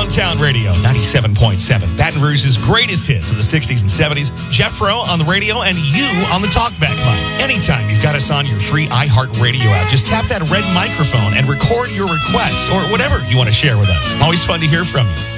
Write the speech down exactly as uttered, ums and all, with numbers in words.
Downtown Radio, ninety-seven point seven. Baton Rouge's greatest hits of the sixties and seventies. Jeff Rowe on the radio and you on the talkback mic. Anytime you've got us on your free iHeartRadio app, just tap that red microphone and record your request or whatever you want to share with us. Always fun to hear from you.